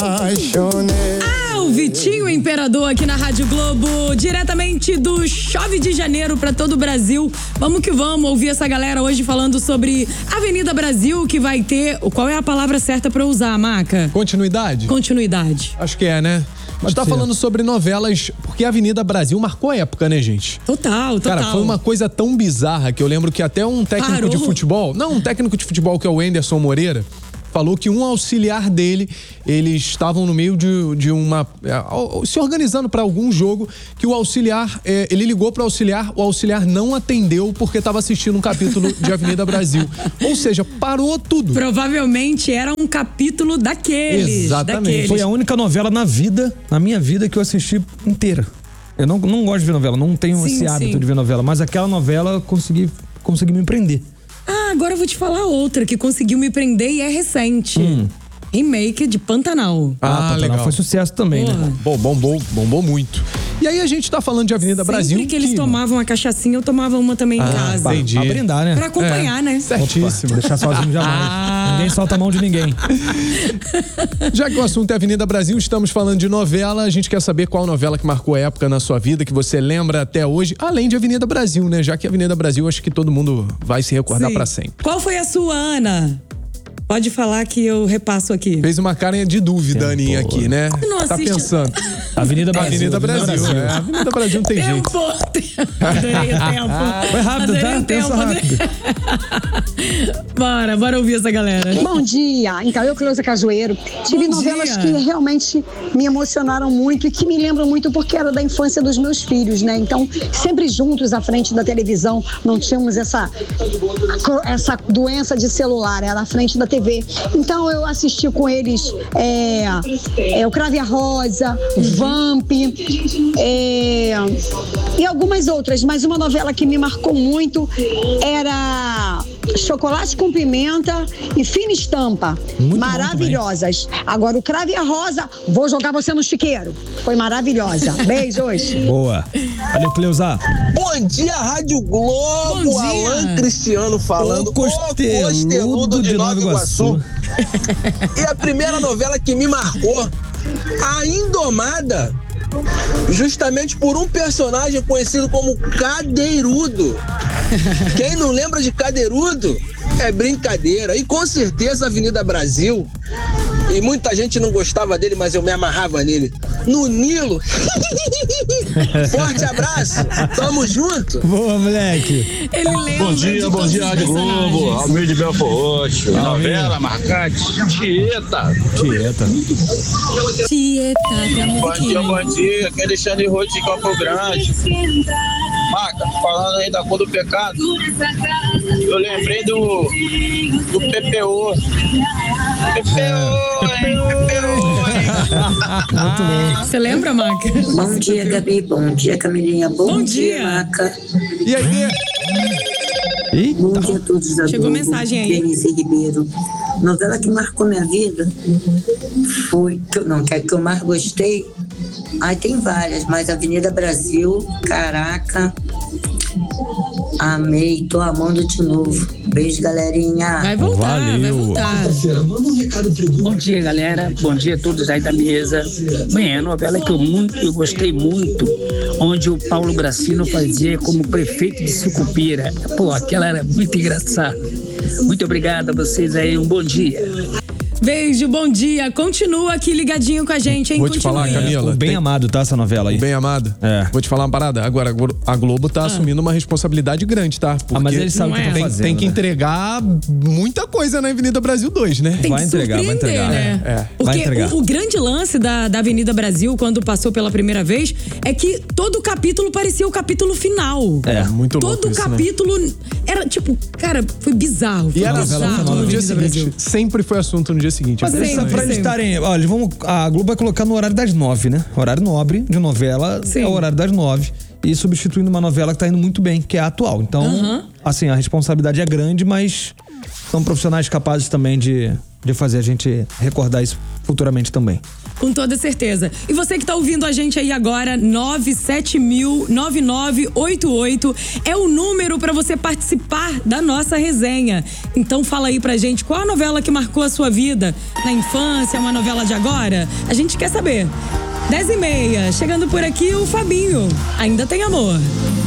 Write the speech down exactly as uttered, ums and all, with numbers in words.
Ah, o Vitinho Imperador aqui na Rádio Globo, diretamente do Chove de Janeiro para todo o Brasil. Vamos que vamos ouvir essa galera hoje falando sobre Avenida Brasil, que vai ter... Qual é a palavra certa para usar, Maca? Continuidade? Continuidade. Acho que é, né? A gente tá falando sobre novelas, porque a Avenida Brasil marcou a época, né, gente? Total, total. Cara, foi uma coisa tão bizarra que eu lembro que até um técnico Parou. de futebol... Não, um técnico de futebol que é o Anderson Moreira... falou que um auxiliar dele, eles estavam no meio de, de uma... se organizando para algum jogo, que o auxiliar, é, ele ligou para o auxiliar, o auxiliar não atendeu porque estava assistindo um capítulo de Avenida Brasil. Ou seja, parou tudo. Provavelmente era um capítulo daqueles. Exatamente. Daqueles. Foi a única novela na vida, na minha vida, que eu assisti inteira. Eu não, não gosto de ver novela, não tenho sim, esse hábito sim. de ver novela, mas aquela novela eu consegui, consegui me prender. Ah, agora eu vou te falar outra que conseguiu me prender e é recente. Hum. Remake de Pantanal. Ah, ah Pantanal legal. Foi sucesso também, Porra. né? Bom, bombou, bombou muito. E aí a gente tá falando de Avenida Sempre Brasil. Sempre que eles tomavam uma cachaçinha, eu tomava uma também em ah, casa. Entendi. Pra brindar, né? Pra acompanhar, é. né? Certíssimo. Opa, deixar sozinho jamais. Ah. Ninguém solta a mão de ninguém. Já que o assunto é Avenida Brasil, estamos falando de novela. A gente quer saber qual novela que marcou a época na sua vida, que você lembra até hoje, além de Avenida Brasil, né? Já que Avenida Brasil, acho que todo mundo vai se recordar Sim. pra sempre. Qual foi a sua, Ana? Pode falar que eu repasso aqui. Fez uma cara de dúvida, Tempo. Aninha, aqui, né? Não tá assiste... pensando. Avenida Brasil. Avenida Brasil. Brasil. É, Avenida Brasil não tem tempo. jeito. Adorei o tempo. Foi rápido, Adorei tá? Pensa rápido. Bora, bora ouvir essa galera. Bom dia. Então, eu, Cleusa Cajueiro, tive Bom novelas dia. que realmente me emocionaram muito e que me lembram muito porque era da infância dos meus filhos, né? Então, sempre juntos à frente da televisão, não tínhamos essa, essa doença de celular, era à frente da T V. Então, eu assisti com eles é, é, o Crave a Rosa, Vamp, é, e algumas outras, mas uma novela que me marcou muito era Chocolate com Pimenta e Fina Estampa. Muito maravilhosas. Agora o Crave a Rosa, vou jogar você no chiqueiro. Foi maravilhosa. Beijos. Boa. Valeu, Cleusa. Bom dia, Rádio Globo. Bom dia. Alan Cristiano falando. O costeludo, o costeludo de, de Nova Iguaçu. Iguaçu. E a primeira novela que me marcou, A Indomada, justamente por um personagem conhecido como Cadeirudo. Quem não lembra de Cadeirudo é brincadeira. E com certeza Avenida Brasil, e muita gente não gostava dele, mas eu me amarrava nele. No Nilo. Forte abraço, tamo junto. Boa, moleque. Ele lembra. Bom dia, bom dia, Rádio Globo. Almir de Belfort Roxo. Ah, novela marcante. Tieta. Tieta. Tieta. Bom dia, bom dia. Aqui é Alexandre Roxo de Campo Grande. Maca, falando aí da cor do pecado, eu lembrei do, do P P O. P P O, hein? P P O, hein? Você lembra, Maca? Bom dia, Gabi. Bom dia, Camilinha. Bom, Bom dia, dia, Maca. E aí? Eita. Bom dia a todos da Chegou Globo. mensagem aí. Denise Ribeiro. Novela que marcou minha vida foi, que eu não, que é que eu mais gostei. Ai, tem várias, mas Avenida Brasil, caraca, amei, tô amando de novo. Beijo, galerinha. Vai voltar, Valeu. vai voltar. Bom dia, galera. Bom dia a todos aí da mesa. Bem, a novela que eu, muito, eu gostei muito, onde o Paulo Gracino fazia como prefeito de Sucupira. Pô, aquela era muito engraçada. Muito obrigado a vocês aí, um bom dia. Beijo, bom dia. Continua aqui ligadinho com a gente, hein? Vou te Continue. falar, Camila. O Bem tem... Amado, tá, essa novela aí? O Bem Amado? É. Vou te falar uma parada. Agora, a Globo tá ah. assumindo uma responsabilidade grande, tá? Porque ah, mas eles sabem o que é. estão tem, fazendo, tem que né? entregar muita coisa na Avenida Brasil dois, né? Tem vai que entregar, vai entregar. Né? É, é. Porque vai entregar. O, o grande lance da, da Avenida Brasil, quando passou pela primeira vez, é que todo capítulo parecia o capítulo final. É, muito louco Todo isso, capítulo né? era, tipo, cara, foi bizarro. Foi E era bizarro assunto no dia seguinte. Brasil. Sempre foi assunto no dia seguinte. Mas eles, Sempre, pra eles sempre. estarem... Olha, vamos, a Globo vai colocar no horário das nove, né? Horário nobre de novela Sim. é o horário das nove. E substituindo uma novela que tá indo muito bem, que é a atual. Então, Uhum. assim, a responsabilidade é grande, mas são profissionais capazes também de de fazer a gente recordar isso futuramente também. Com toda certeza. E você que tá ouvindo a gente aí agora, nove sete mil, nove nove oito oito é o número para você participar da nossa resenha. Então fala aí pra gente qual a novela que marcou a sua vida na infância, uma novela de agora? A gente quer saber. dez e meia, chegando por aqui o Fabinho. Ainda tem amor.